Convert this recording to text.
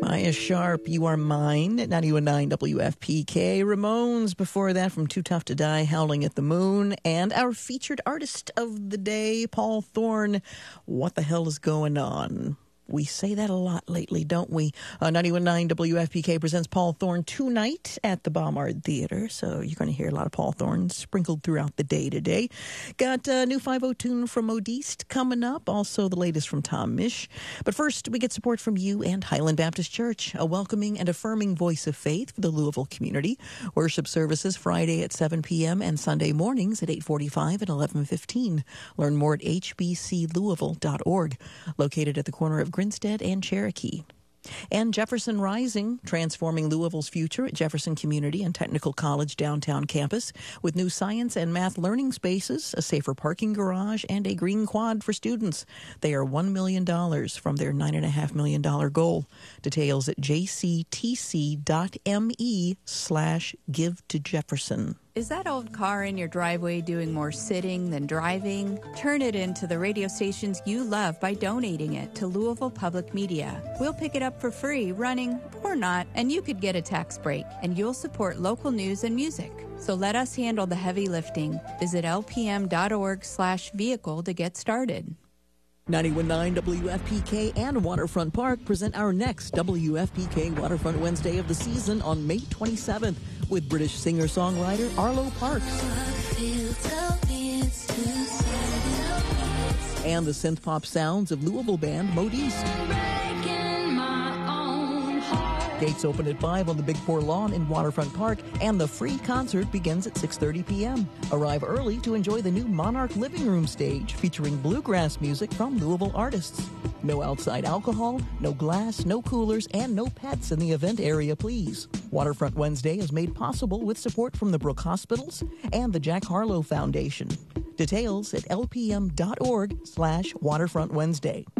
Maya Sharp, You Are Mine at 91.9 WFPK. Ramones before that from Too Tough to Die, Howling at the Moon. And our featured artist of the day, Paul Thorne, What the Hell is Going On? We say that a lot lately, don't we? 91.9 WFPK presents Paul Thorne tonight at the Baumard Theater. So you're going to hear a lot of Paul Thorne sprinkled throughout the day today. Got a new 5-0 tune from Modiste coming up. Also the latest from Tom Misch. But first, we get support from you and Highland Baptist Church, a welcoming and affirming voice of faith for the Louisville community. Worship services Friday at 7 p.m. and Sunday mornings at 8:45 and 11:15. Learn more at hbclouisville.org. Located at the corner of Grinstead and Cherokee. And Jefferson Rising, transforming Louisville's future at Jefferson Community and Technical College downtown campus with new science and math learning spaces, a safer parking garage, and a green quad for students. They are $1 million from their $9.5 million goal. Details at jctc.me/give to Jefferson. Is that old car in your driveway doing more sitting than driving? Turn it into the radio stations you love by donating it to Louisville Public Media. We'll pick it up for free, running or not, and you could get a tax break, and you'll support local news and music. So let us handle the heavy lifting. Visit lpm.org/vehicle to get started. 91.9 WFPK and Waterfront Park present our next WFPK Waterfront Wednesday of the season on May 27th with British singer-songwriter Arlo Parks. And the synth-pop sounds of Louisville band Modiste. Gates open at 5 on the Big Four Lawn in Waterfront Park, and the free concert begins at 6:30 p.m. Arrive early to enjoy the new Monarch Living Room stage featuring bluegrass music from Louisville artists. No outside alcohol, no glass, no coolers, and no pets in the event area, please. Waterfront Wednesday is made possible with support from the Brook Hospitals and the Jack Harlow Foundation. Details at lpm.org/Waterfront Wednesday.